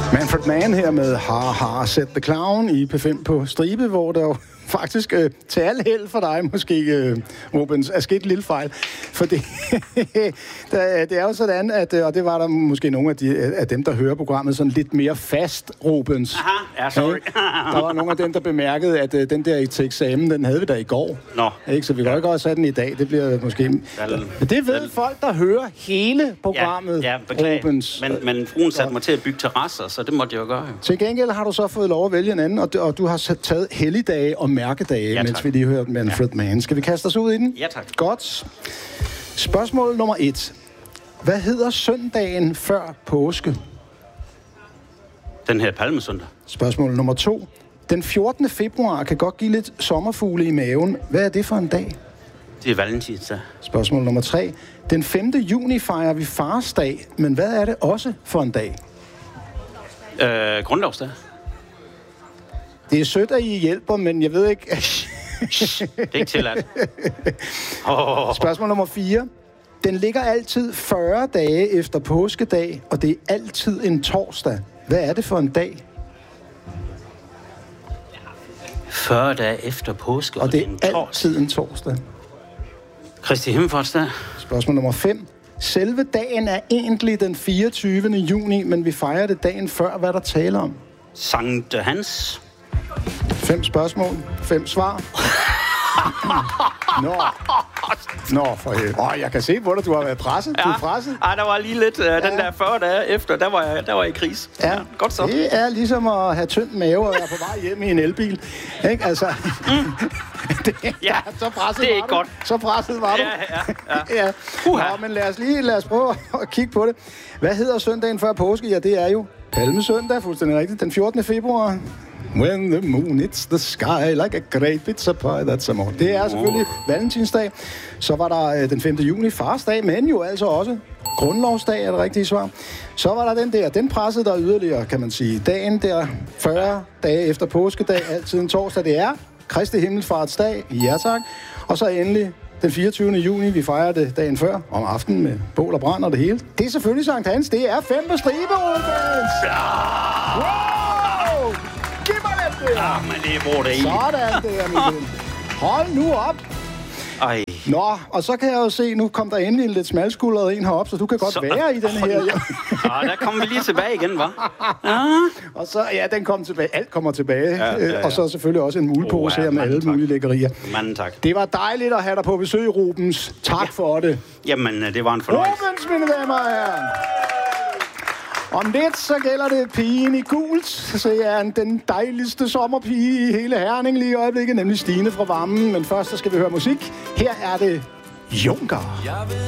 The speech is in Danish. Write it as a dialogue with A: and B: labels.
A: Manfred Mann her med Har Set the Clown i P5 på stribe, hvor der jo faktisk til al held for dig måske, Rubens, er sket en lille fejl. For det er jo sådan, at, og det var der måske nogle af dem, der hører programmet sådan lidt mere fast, Rubens.
B: Aha, ja, sorry.
A: Der var nogle af dem, der bemærkede, at den der til eksamen, den havde vi da i går.
B: Nå.
A: Ikke? Så vi kan ikke også have den i dag. Det bliver måske... Men det ved folk, der hører hele programmet,
B: ja, beklager.
A: Rubens.
B: Men fruen satte mig til at bygge terrasser, så det måtte jeg jo gøre.
A: Til gengæld har du så fået lov at vælge en anden, og du har taget helligdage og mærkedage, mens vi lige hørte Manfred Mann. Skal vi kaste os ud i den?
B: Ja, tak.
A: Godt. Spørgsmål nummer 1. Hvad hedder søndagen før påske?
B: Den her palmesøndag.
A: Spørgsmål nummer 2. Den 14. februar kan godt give lidt sommerfugle i maven. Hvad er det for en dag?
B: Det er valentinsdag.
A: Spørgsmål nummer 3. Den 5. juni fejrer vi farsdag, men hvad er det også for en dag?
B: Grundlovsdag.
A: Det er sødt, at I hjælper, men jeg ved ikke...
B: Det er ikke tilladt.
A: Spørgsmål nummer 4. Den ligger altid 40 dage efter påskedag, og det er altid en torsdag. Hvad er det for en dag?
B: 40 dage efter påske,
A: og det er altid en torsdag.
B: Kristi Himmelfartsdag.
A: Spørgsmål nummer 5. Selve dagen er egentlig den 24. juni, men vi fejrer det dagen før. Hvad der taler om?
B: Sankt Hans.
A: 5 spørgsmål, 5 svar. Nå, for helvede. Jeg kan se på dig, du har været presset.
B: Ja.
A: Du er presset.
B: Der var lige lidt den der 40 dage efter, der var jeg i kris.
A: Ja,
B: godt så.
A: Det er ligesom at have tynd mave og være på vej hjem i en elbil. Ikke? Altså, så presset
B: det er
A: var
B: ikke
A: du.
B: godt.
A: Så presset var du.
B: Ja.
A: Nå, men lad os prøve at kigge på det. Hvad hedder søndagen før påske? Ja, det er jo Palmesøndag, fuldstændig rigtigt. Den 14. februar. When the moon hits the sky like a great pizza pie, that's a more. Det er selvfølgelig valentinsdag. Så var der den 5. juni, farsdag, men jo altså også grundlovsdag, er det rigtige svar. Så var der den pressede der yderligere, kan man sige. Dagen der 40 dage efter påskedag, altid en torsdag, det er Kristi Himmelfartsdag. Ja tak. Og så endelig den 24. juni, vi fejrer det dagen før, om aftenen med bål og brand og det hele. Det er selvfølgelig Sankt Hans. Det er 5 på stribe, Rubens! Wow! Giv mig lidt det!
B: Ja, men det er hvor det er i.
A: Sådan der, min ven. Hold nu op!
B: Ej.
A: Nå, og så kan jeg jo se, nu kom der endelig en lidt smalskuldret en herop, så du kan godt være i den her.
B: Der kommer vi lige tilbage igen, hva'? Ja.
A: Og så, den kom tilbage. Alt kommer tilbage. Ja. Og så selvfølgelig også en mulepose her med alle mulige lækkerier.
B: Manden tak.
A: Det var dejligt at have dig på besøg, Rubens. Tak for det.
B: Jamen, det var en fornøjelse.
A: Rubens, mine damer og herrer. Om lidt, så gælder det pigen i gult. Så er den dejligste sommerpige i hele Herning lige i øjeblikket, nemlig Stine fra Vammen. Men først så skal vi høre musik. Her er det Junker.